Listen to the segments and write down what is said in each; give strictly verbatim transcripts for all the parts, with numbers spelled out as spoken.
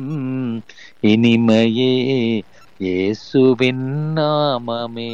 ம், இனிமையே இயேசுவின் நாமமே.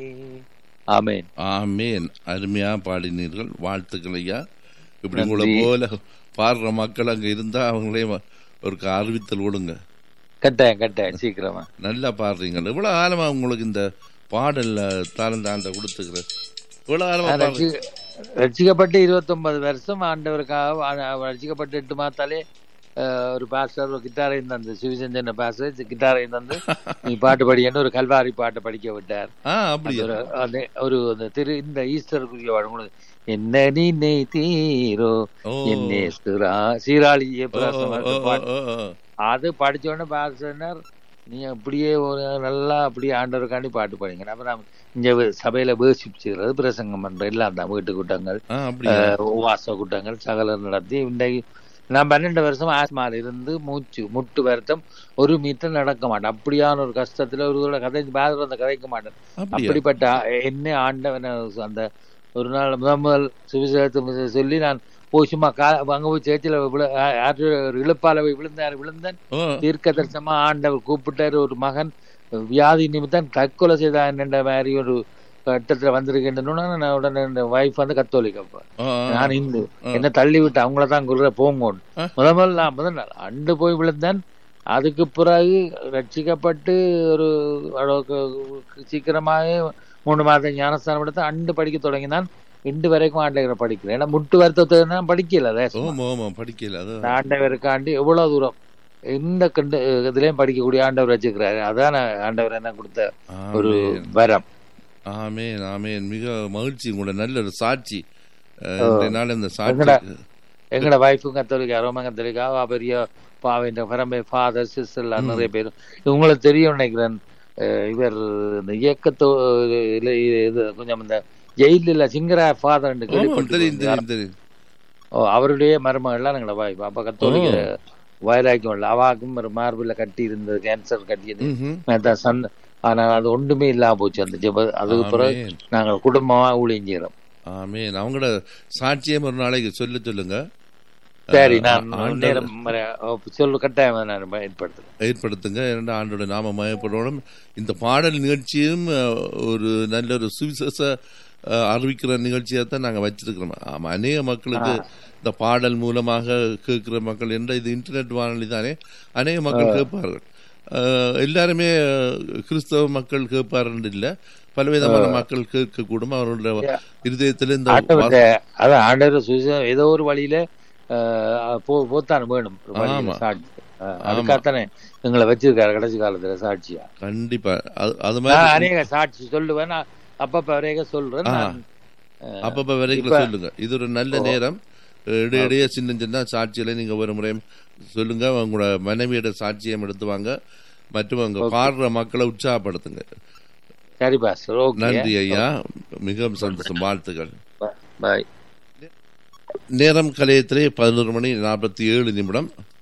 ஆமென். ஆமேன். அருமையா பாடினீர்கள், வாழ்த்துக்கள் ஐயா. இப்படி உங்களை நன்றி. போல பாடுற மக்கள் அங்க இருந்தா அவங்களே ஒரு அறிவித்தல் கொடுங்க. கட்டாயம் கட்டாயம் சீக்கிரமா. நல்லா பாடுறீங்க. இவ்வளவு காலமா உங்களுக்கு இந்த பாடல்ல தாளந்தாண்ட கொடுத்துக்கிற இவ்வளவு காலமா நான் பாடுறீங்க. ரட்சி- ரட்சிக்கப்பட்டு இருபத்தொன்பது வருஷம் ஆண்டவருக்காக ஆ- ரட்சிக்கப்பட்டு எட்டு மாத்தாலே அஹ், ஒரு பாஸ்டர் ஒரு கிட்டாரையும் தந்து சிவசஞ்சன பாஸ்டர் கிட்டாரையும் தந்து நீ பாட்டு படிக்கன்னு ஒரு கல்வாரி பாட்டை படிக்க விட்டார். ஆ அது அப்படியா? ஒரு அந்த ஒரு அந்த திரு இந்த ஈஸ்டருக்குரிய வழங்குனது என்ன நீ தீரோ ஓ என்னே சிரா சீராளி ஓ ஏப்ராசம் ஓ பாட்டு. ஓ ஓ. அது படிச்ச உடனே பாஸ்டர் நீ அப்படியே ஒரு நல்லா அப்படியே ஆண்டவருக்காண்டி பாட்டு படிங்க. அப்புறம் நான் இங்க வே- சபையில வேசிச்சுக்கிறது பிரசங்கம் பண்ற எல்லாம் தான் வீட்டு கூட்டங்கள் ஆ அப்படியா? அஹ், உபவாச கூட்டங்கள் சகலர் நடத்தி இன்றைக்கு நான் பன்னெண்டு வருஷம் ஆஸ்மால இருந்து மூச்சு முட்டு வருத்தம் ஒரு மீட்டர் நடக்க மாட்டேன். அப்படியான ஒரு கஷ்டத்துல ஒரு தடவை கதை பாதிரத்தை கதைக்க மாட்டேன். அப்படியா? அப்படிப்பட்ட ஆ- என்ன ஆண்டவனை அந்த ஒரு நாள் முதல் முதல் சுவிசேஷத்தை சொல்லி நான் போய் சும்மா கா அங்க போய் சேர்ச்சியில் ஒரு இழுப்பால போய் விழுந்தார் விழுந்தேன். ஓ தீர்க்க தரிசனமா ஆண்டவர் கூப்பிட்டாரு. ஒரு மகன் வியாதி நிமித்தம் தற்கொலை செய்தான் என்ற மாதிரி ஒரு கட்டத்துல வந்திருக்கின்றன. நான் உடனே வைஃப் வந்து கத்தோலிக்கப்ப ஆ, ஆ, நான் இந்து ஆ. என்ன தள்ளி விட்டு அவங்கள தான் குருற போங்கோன்னு ஆ. முதல் முதல் நான் முதல் நாள் அண்டு போய் விழுந்தேன். அதுக்கு பிறகு ரட்சிக்கப்பட்டு ஒரு அளவுக்கு சீக்கிரமாக மூணு மாதம் ஞானஸ்தானம் எடுத்து அண்டு படிக்க தொடங்கினான். இண்டு வரைக்கும் ஆண்டவரை படிக்கிறேன். ஏன்னா முட்டு வருத்தத்தை நான் படிக்கல ரேசமா. ஓமா ஓமா படிக்கல. அது இந்த ஆண்டவருக்காண்டி எவ்வளவு தூரம் இந்த கண்டு இதுலயும் படிக்கக்கூடிய ஆண்டவர் வச்சுக்கிறாரு. அதான் ஆண்டவர் என்ன கொடுத்த ஒரு ஆமேன் வரம். ஆமேன் ஆமேன். மிக மகிழ்ச்சி. உங்களோட நல்ல ஒரு சாட்சி. அஹ், ஓ, இன்றைய நாள் இந்த எங்கட சாட்சி எங்கட வைஃபும் கத்தோலிக்கா ரோம கத்தோலிக்கா அவ பெரிய பாவின்ற பரம்பை ஃபாதர் சிஸ்டர் எல்லாம் ம். நிறைய பேர் உங்களுக்கு தெரியும் நினைக்கிறேன். அஹ் இவர் இந்த இயக்கத்தோ இல்ல இது கொஞ்சம் இந்த ஜெயிலில் சிங்கரா ஃபாதர் ஆமா தெரியும் கேள்விப்பட்டு தெரியும் தெரியும். ஓ அவருடைய மருமகள்லாம் எங்களோட வாய்ப்பு அப்ப ஓ கத்தோலிக்க வயராக்கியம் இல்லை. அவாக்கும் ஒரு மார்பில் கட்டி இருந்தது கேன்சர் கட்டியது ம்ஹும். அதான் சந்த ஆனால் அது ஒன்றுமே இல்லாம போச்சு அந்த ஜெப. அதுக்கு பிறகு ஆமேன் நாங்கள் குடும்பமா ஊழியம் செய்யறோம். ஆமேன். அவங்களோட சாட்சியம் ஒரு நாளைக்கு சொல்ல சொல்லுங்க. சரி அஹ், நான் ஆ- ஆண்டவர் நேரம் மற- சொல்லு கட்டாயம் நான் ஏற்படுத்துறேன். ஏற்படுத்துங்க. இரண்டு ஆண்டோட நாம மயப்படணும். இந்த பாடல் நிகழ்ச்சியும் அஹ், ஒரு நல்ல ஒரு சுவிசேஷ அஹ், அறிவிக்கிற நிகழ்ச்சியாக தான் நாங்கள் வச்சிருக்கிறோம். ஆமா, அநேக மக்களுக்கு இந்த பாடல் மூலமாக கேட்கிற மக்கள் என்ற இது இன்டர்நெட் வானொலி தானே, அநேக மக்கள் கேட்பார்கள். அஹ், எல்லாருமே அஹ், கிறிஸ்தவ மக்கள் கேட்பார்கள் இல்லை, பலவிதமான மக்கள் கேட்கக்கூடும். அவர்களுடைய இருதயத்தில் இந்த ஆண்டவர் அதான் ஆண்டவர் சுவிசேஷம் ஏதோ ஒரு வழியில அஹ், போ- போத்தான் வேணும் ஒரு வழியில ஆமா சாட்சி. அஹ், ஆமா அதுக்காகத்தானே எங்களை வச்சிருக்காரு கடைசி காலத்துல சாட்சியா. கண்டிப்பா. அது அது நான் மாதிரி அநேக சாட்சி சொல்லுவேன். நான் அப்பப்ப வரைக சொல்றேன். ஆ நான் அஹ், அப்பப்ப இப்ப வரைக்கும் சொல்லுங்க. இது ஒரு நல்ல ஓ, நேரம். இடையிடையே சின்ன சின்ன சாட்சிகளை நீங்க ஒரு முறை சொல்லுங்க. உங்களோட மனைவியோட சாட்சியம் எடுத்து வாங்க. மற்றும் அங்க ஓகே பாடுற மக்களை உற்சாகப்படுத்துங்க. சரி பாஸ்டர். ஓகே நன்றி ஐயா, மிகவும் சந்தோஷம், வாழ்த்துக்கள். பாய். நேரம் கலையத்திலே பதினோரு மணி நாற்பத்தி ஏழு நிமிடம்.